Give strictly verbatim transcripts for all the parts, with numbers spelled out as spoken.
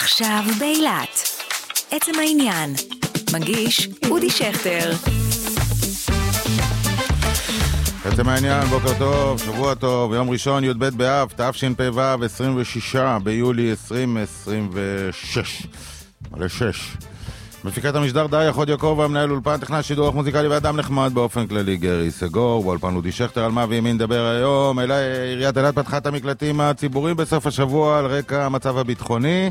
עכשיו באילת. עצם העניין. מגיש אודי שכטר. עצם העניין, בוקר טוב, שבוע טוב, יום ראשון י"ב באב, תשפ"ו, עשרים ושישה ביולי עשרים עשרים ושש. מלא שש. מפיקת המשדר די יכול יעקב, המנהל אולפן, טכנאי שידור מוזיקלי ואדם נחמד באופן כללי גרי סגור, באולפן אודי שכטר. על מה וימין נדבר היום? אלא עיריית אילת פתחה את המקלטים הציבוריים בסוף השבוע על רקע המצב הביטחוני.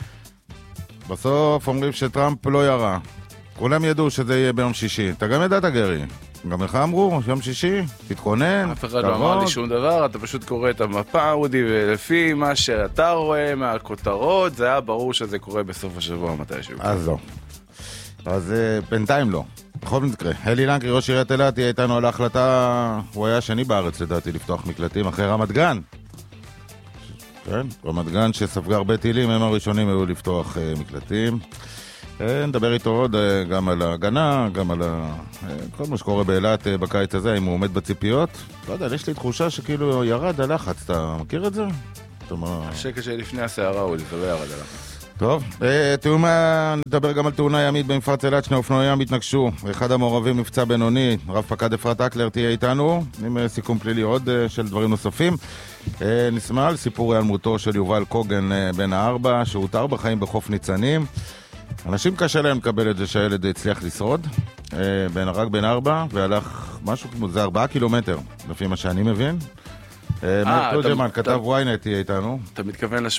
בסוף אומרים שטראמפ לא ירה. כולם ידעו שזה יהיה ביום שישי. אתה גם ידעת גרי? גם לך אמרו, יום שישי, תתכונן. אף אחד לא אמר לי שום דבר, אתה פשוט קורא את המפה, אודי, ולפי מה שאתה רואה מהכותרות, זה היה ברור שזה קורה בסוף השבוע מתישהו. אז לא. אז בינתיים לא. בכל מקרה, אלי לנקרי, ראש עיריית אילת, תהיה איתנו על ההחלטה, הוא היה שני בארץ לדעתי לפתוח מקלטים אחרי רמת גן. כן, רמת גן שספגה הרבה טילים, הם הראשונים היו לפתוח מקלטים. נדבר איתו עוד גם על ההגנה, גם על כל מה שקורה באילת בקיץ הזה, אם הוא עומד בציפיות. לא יודע, יש לי תחושה שכאילו ירד הלחץ, אתה מכיר את זה? השקע שלפני הסערה הוא, זה לא ירד הלחץ. טוב, תאומה, נדבר גם על תאונה ימית במפרץ אילת, שני אופנועי ים התנגשו, אחד המעורבים נפצע בינוני, רב פקד אפרת אקלר תהיה איתנו, עם סיכום פלילי עוד של דברים נוספים. נשמע על סיפור היעלמותו של יובל קוגן בן הארבע, שהותר בחיים בחוף ניצנים. אנשים קשה להם לקבל את זה שהילד הצליח לשרוד, רק בן ארבע, והלך משהו כמו זה ארבעה קילומטר, לפי מה שאני מבין. מאיר תורג'מן, כתב וויינט תהיה איתנו. אתה מתכוון